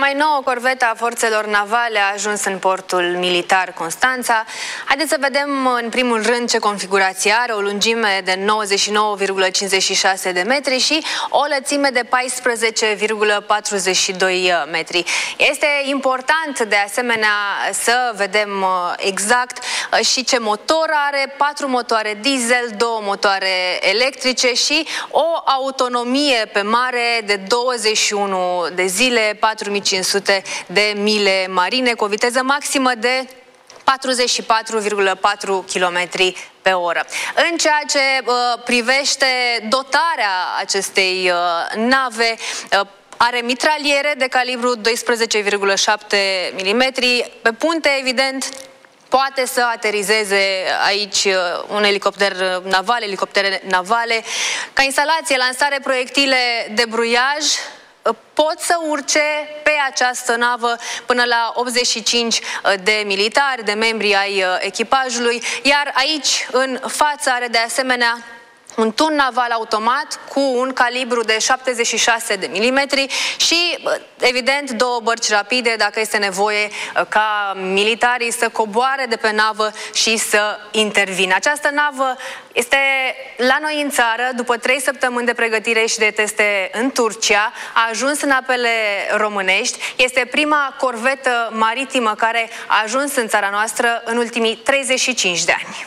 mai nouă corvetă a forțelor navale a ajuns în portul militar Constanța. Haideți să vedem în primul rând ce configurație are: o lungime de 99,56 de metri și o lățime de 14,42 metri. Este important de asemenea să vedem exact și ce motor are: 4 motoare diesel, 2 motoare electrice și o autonomie pe mare de 21 de zile, 4500 de mile marine, cu o viteză maximă de 44,4 km pe oră. În ceea ce privește dotarea acestei nave, are mitraliere de calibru 12,7 mm. Pe punte, evident, poate să aterizeze aici un elicopter naval, elicoptere navale. Ca instalație, lansare, proiectile de bruiaj. Pot să urce pe această navă până la 85 de militari, de membri ai echipajului, iar aici, în față, are de asemenea un tun naval automat cu un calibru de 76 de milimetri și, evident, 2 bărci rapide dacă este nevoie ca militarii să coboare de pe navă și să intervină. Această navă este la noi în țară după 3 săptămâni de pregătire și de teste în Turcia. A ajuns în apele românești. Este prima corvetă maritimă care a ajuns în țara noastră în ultimii 35 de ani.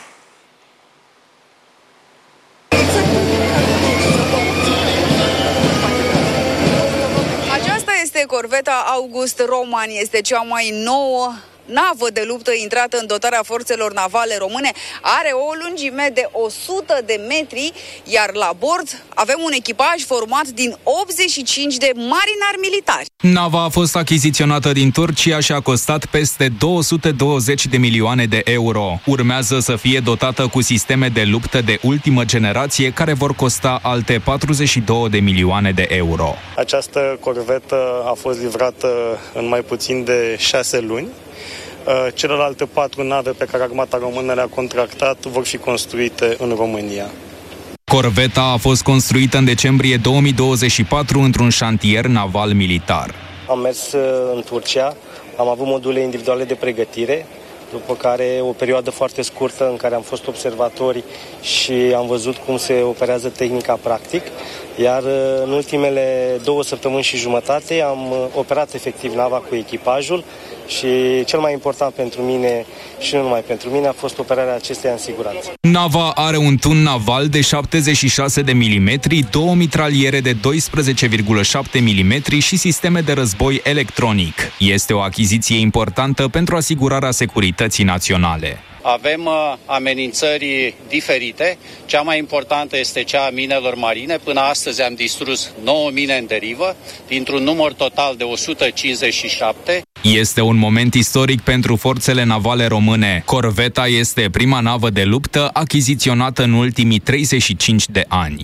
Aceasta este corveta August Roman, este cea mai nouă navă de luptă intrată în dotarea forțelor navale române. Are o lungime de 100 de metri, iar la bord avem un echipaj format din 85 de marinari militari. Nava a fost achiziționată din Turcia și a costat peste 220 de milioane de euro. Urmează să fie dotată cu sisteme de luptă de ultimă generație care vor costa alte 42 de milioane de euro. Această corvetă a fost livrată în mai puțin de 6 luni. Celelalte 4 nave pe care Armata Română le-a contractat vor fi construite în România. Corveta a fost construită în decembrie 2024 într-un șantier naval militar. Am mers în Turcia, am avut module individuale de pregătire, după care o perioadă foarte scurtă în care am fost observatori și am văzut cum se operează tehnica practic, iar în ultimele 2 săptămâni și jumătate am operat efectiv nava cu echipajul și cel mai important pentru mine și nu numai pentru mine a fost operarea acesteia în siguranță. Nava are un tun naval de 76 de milimetri, 2 mitraliere de 12,7 mm și sisteme de război electronic. Este o achiziție importantă pentru asigurarea securității naționale. Avem amenințări diferite. Cea mai importantă este cea a minelor marine. Până astăzi am distrus 9 mine în derivă, dintr-un număr total de 157. Este un moment istoric pentru forțele navale române. Corveta este prima navă de luptă achiziționată în ultimii 35 de ani.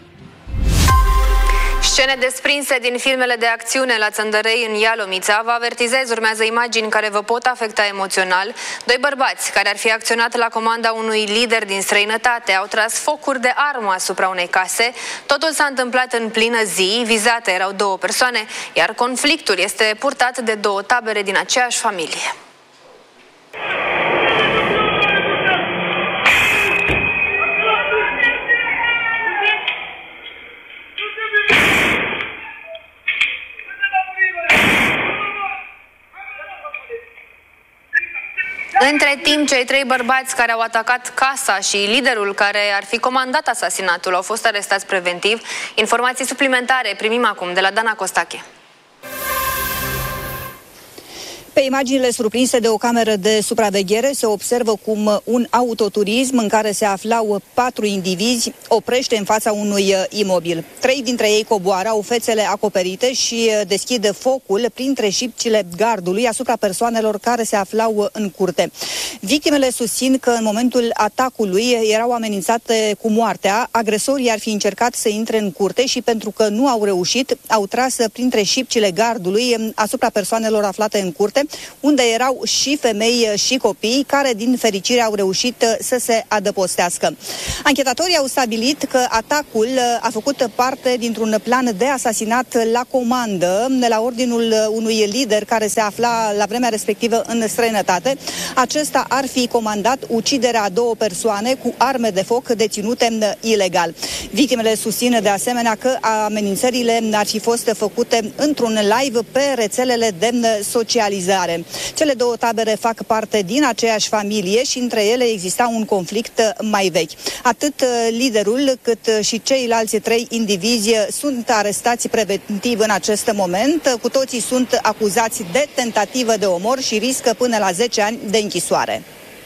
Scene desprinse din filmele de acțiune la Țăndărei în Ialomița. Vă avertizez, urmează imagini care vă pot afecta emoțional. 2 bărbați care ar fi acționat la comanda unui lider din străinătate au tras focuri de armă asupra unei case. Totul s-a întâmplat în plină zi, vizate erau 2 persoane, iar conflictul este purtat de 2 tabere din aceeași familie. Între timp, cei 3 bărbați care au atacat casa și liderul care ar fi comandat asasinatul au fost arestați preventiv. Informații suplimentare primim acum de la Dana Costache. Pe imaginile surprinse de o cameră de supraveghere se observă cum un autoturism în care se aflau 4 indivizi oprește în fața unui imobil. 3 dintre ei coboară, au fețele acoperite și deschid focul printre șipcile gardului asupra persoanelor care se aflau în curte. Victimele susțin că în momentul atacului erau amenințate cu moartea. Agresorii ar fi încercat să intre în curte și pentru că nu au reușit, au tras printre șipcile gardului asupra persoanelor aflate în curte. unde erau și femei și copii, care din fericire au reușit să se adăpostească. Anchetatorii au stabilit că atacul a făcut parte dintr-un plan de asasinat la comandă, la ordinul unui lider care se afla la vremea respectivă în străinătate. Acesta ar fi comandat uciderea a 2 persoane cu arme de foc deținute ilegal. Victimele susțin de asemenea că amenințările ar fi fost făcute într-un live pe rețelele de socializare. Cele 2 tabere fac parte din aceeași familie și între ele exista un conflict mai vechi. Atât liderul cât și ceilalți 3 indivizi sunt arestați preventiv în acest moment. Cu toții sunt acuzați de tentativă de omor și riscă până la 10 ani de închisoare.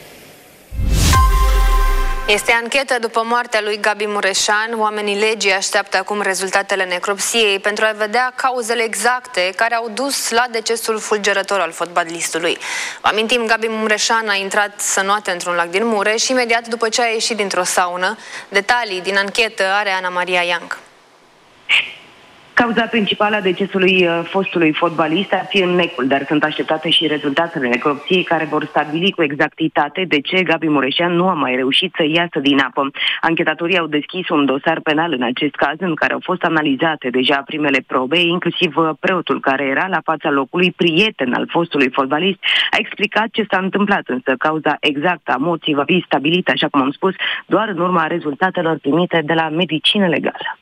Este anchetă după moartea lui Gabi Mureșan. Oamenii legii așteaptă acum rezultatele necropsiei pentru a vedea cauzele exacte care au dus la decesul fulgerător al fotbalistului. Vă amintim, Gabi Mureșan a intrat să noate într-un lac din Mureș și imediat după ce a ieșit dintr-o saună. Detalii din anchetă are Ana Maria Ianc. Cauza principală a decesului fostului fotbalist ar fi înnecul, dar sunt așteptate și rezultatele necropsiei care vor stabili cu exactitate de ce Gabi Mureșan nu a mai reușit să iasă din apă. Anchetatorii au deschis un dosar penal în acest caz, în care au fost analizate deja primele probe, inclusiv preotul care era la fața locului, prieten al fostului fotbalist, a explicat ce s-a întâmplat, însă cauza exactă a morții va fi stabilită, așa cum am spus, doar în urma rezultatelor primite de la medicină legală.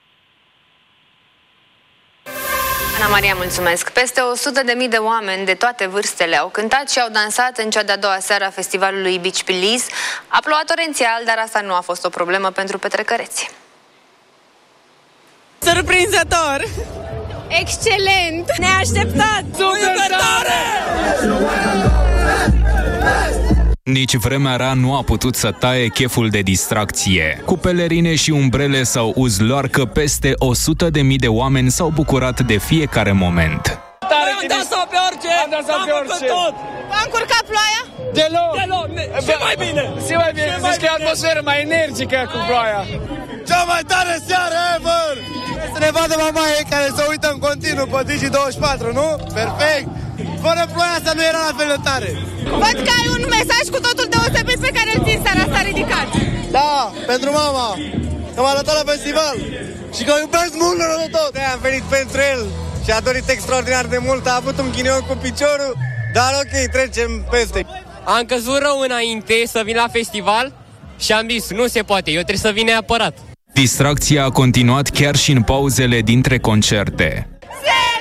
Ana Maria, mulțumesc! Peste 100.000 de oameni de toate vârstele au cântat și au dansat în cea de-a 2-a seară a festivalului Beach Please. A plouat torențial, dar asta nu a fost o problemă pentru petrecăreți. Surprinzător! Excelent! Neașteptat! Super tare! Nici vremea rea nu a putut să taie cheful de distracție. Cu pelerine și umbrele sau uzloarcă, peste 100.000 de oameni s-au bucurat de fiecare moment. Am dansat pe orice! Am dansat pe orice! V-a încurcat ploaia? Deloc! Și mai bine! Și mai bine! Zici că e atmosferă mai energică cu ploaia! Cea mai tare seară ever! Să ne vadă mamaie care se uită în continuu pe Digi24, nu? Perfect! Fără ploaia asta nu era la fel de tare! Văd că ai un mesaj cu totul deosebit pe care îl țin seara asta ridicat! Da, pentru mama! Că m-a arătat la festival! Și că o iubesc mult de tot! Am venit pentru el! Și a dorit extraordinar de mult, a avut un ghinion cu piciorul, dar ok, trecem peste. Am căzut rău înainte să vin la festival și am zis, nu se poate, eu trebuie să vin neapărat. Distracția a continuat chiar și în pauzele dintre concerte.